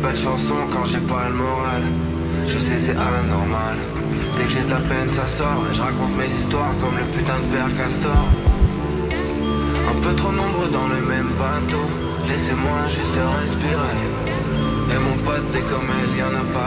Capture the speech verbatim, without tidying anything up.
belles chansons quand j'ai pas le moral. Je sais c'est anormal. Dès que j'ai de la peine ça sort. Et je raconte mes histoires comme le putain de père Castor. Un peu trop nombreux dans le même bateau. Laissez-moi juste respirer. Et mon pote dès comme elle, y'en a pas